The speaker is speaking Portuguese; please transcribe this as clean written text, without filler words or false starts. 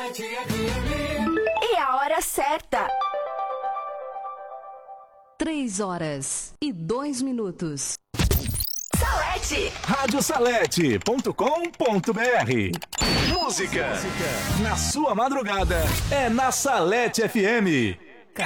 E a hora certa. 3h02. Salete. Radiosalete.com.br. Música na sua madrugada é na Salete FM.